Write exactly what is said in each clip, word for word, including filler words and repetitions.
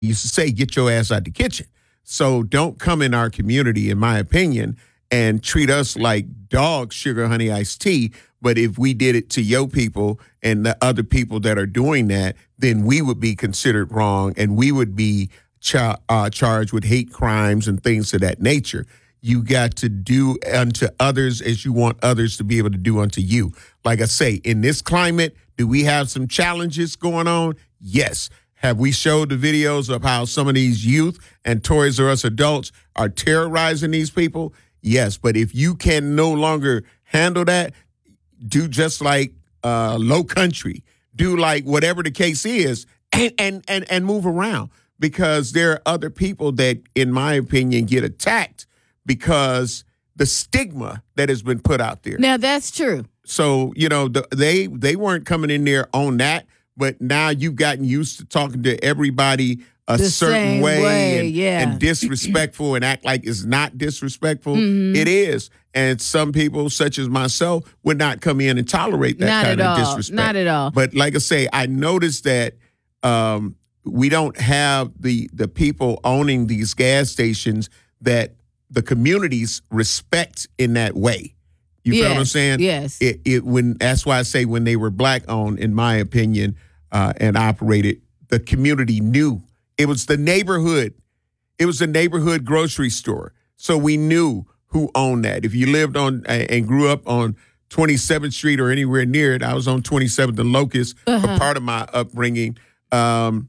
used to say, get your ass out the kitchen. So don't come in our community, in my opinion, and treat us like dog sugar honey iced tea. But if we did it to your people and the other people that are doing that, then we would be considered wrong and we would be char- uh, charged with hate crimes and things of that nature. You got to do unto others as you want others to be able to do unto you. Like I say, in this climate, do we have some challenges going on? Yes. Have we showed the videos of how some of these youth and Toys R Us adults are terrorizing these people? Yes. But if you can no longer handle that, do just like uh, Low Country. Do like whatever the case is and, and, and, and move around. Because there are other people that, in my opinion, get attacked because the stigma that has been put out there. Now, that's true. So, you know, the, they they weren't coming in there on that, but now you've gotten used to talking to everybody a the certain way, way and, yeah. and disrespectful and act like it's not disrespectful. Mm-hmm. It is. And some people, such as myself, would not come in and tolerate that not kind at of all. disrespect. Not at all. But like I say, I noticed that um, we don't have the the people owning these gas stations that the communities respect in that way. You yes, feel what I'm saying? Yes. It, it when that's why I say when they were black owned, in my opinion, uh, and operated, the community knew. It was the neighborhood. It was the neighborhood grocery store. So we knew who owned that. If you lived on and grew up on twenty-seventh Street or anywhere near it, I was on twenty-seventh and Locust uh-huh. for part of my upbringing. Um,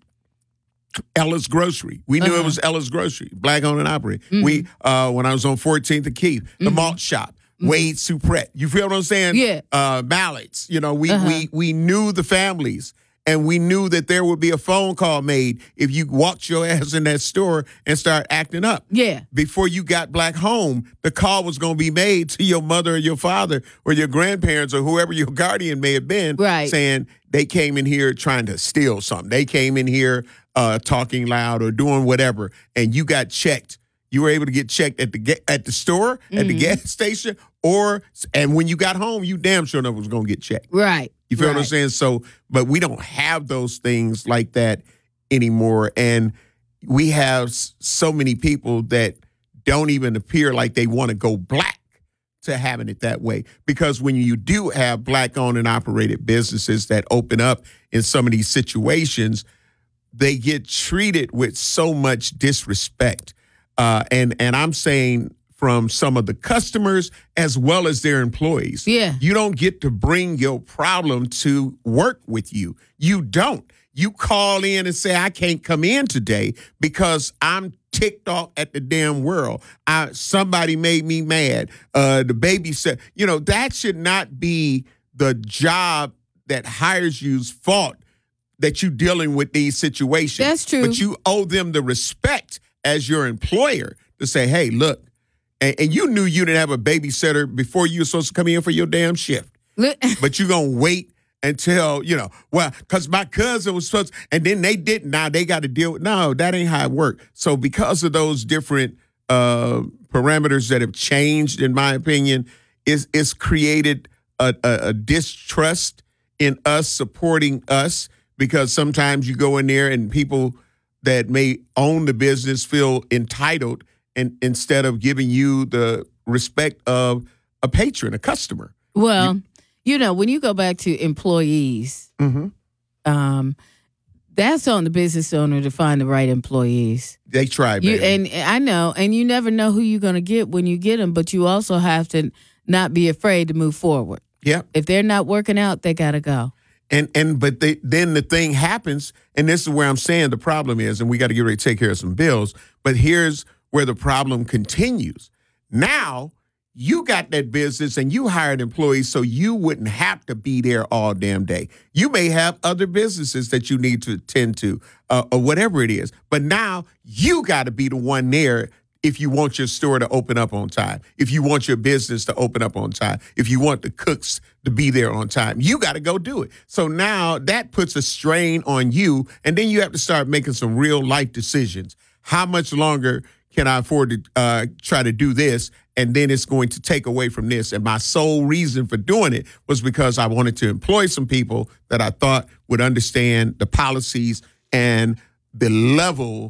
Ella's Grocery. We knew uh-huh. it was Ella's Grocery, black owned and operated. Mm-hmm. We uh, when I was on fourteenth and Keith, the mm-hmm. malt shop. Wade Supret. You feel what I'm saying? Yeah. Uh, Mallards. You know, we, uh-huh. we we knew the families, and we knew that there would be a phone call made if you walked your ass in that store and start acting up. Yeah. Before you got back home, the call was going to be made to your mother or your father or your grandparents or whoever your guardian may have been, right. saying they came in here trying to steal something. They came in here uh, talking loud or doing whatever, and you got checked. You were able to get checked at the at the store, mm-hmm. at the gas station, or and when you got home, you damn sure enough was going to get checked. Right. You feel right. what I'm saying? So, but we don't have those things like that anymore, and we have so many people that don't even appear like they want to go black to having it that way. Because when you do have black-owned and operated businesses that open up in some of these situations, they get treated with so much disrespect. Uh, and and I'm saying from some of the customers as well as their employees. Yeah. You don't get to bring your problem to work with you. You don't. You call in and say, I can't come in today because I'm ticked off at the damn world. I, somebody made me mad. Uh, the baby said, you know, that should not be the job that hires you's fault that you're dealing with these situations. That's true. But you owe them the respect as your employer to say, hey, look, and, and you knew you didn't have a babysitter before you were supposed to come in for your damn shift. But you're going to wait until, you know, well, because my cousin was supposed to, and then they didn't. Now they got to deal with, no, that ain't how it worked. So because of those different uh, parameters that have changed, in my opinion, it's, it's created a, a, a distrust in us supporting us, because sometimes you go in there and people that may own the business feel entitled, and instead of giving you the respect of a patron, a customer. Well, you, you know, when you go back to employees, mm-hmm. um, that's on the business owner to find the right employees. They try, baby. You, and I know, and you never know who you're going to get when you get them, but you also have to not be afraid to move forward. Yeah. If they're not working out, they got to go. And and but they, then the thing happens, and this is where I'm saying the problem is, and we got to get ready to take care of some bills, but here's where the problem continues. Now, you got that business and you hired employees so you wouldn't have to be there all damn day. You may have other businesses that you need to attend to uh, or whatever it is, but now you got to be the one there if you want your store to open up on time, if you want your business to open up on time, if you want the cooks to be there on time, you got to go do it. So now that puts a strain on you, and then you have to start making some real life decisions. How much longer can I afford to uh, try to do this? And then it's going to take away from this. And my sole reason for doing it was because I wanted to employ some people that I thought would understand the policies and the level